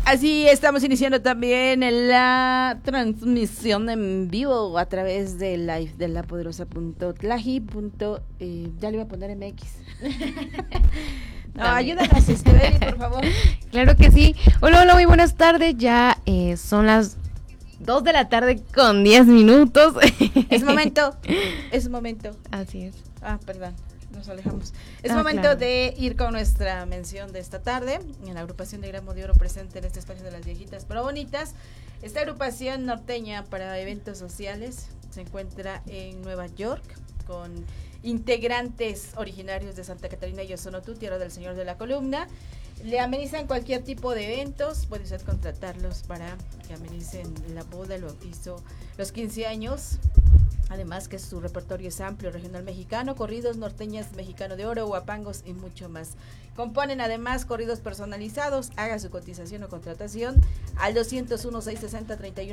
Así estamos iniciando también la transmisión en vivo a través de live de la poderosa.tlaji. Ya le iba a poner MX. No, ayúdanos, Estebeli, por favor. Claro que sí. Hola, muy buenas tardes. Ya son las 2 de la tarde con 10 minutos. Es momento. Así es. Perdón, nos alejamos. Es momento de ir con nuestra mención de esta tarde. En la agrupación de Gramo de Oro presente en este espacio de las viejitas pero bonitas. Esta agrupación norteña para eventos sociales se encuentra en Nueva York con integrantes originarios de Santa Catarina y Ozonotu, tierra del Señor de la Columna. Le amenizan cualquier tipo de eventos, puede usted contratarlos para que amenicen la boda, el bautizo, los 15 años. Además que su repertorio es amplio, regional mexicano, corridos norteñas, mexicano de oro, huapangos y mucho más. Componen además corridos personalizados. Haga su cotización o contratación al 201-660-31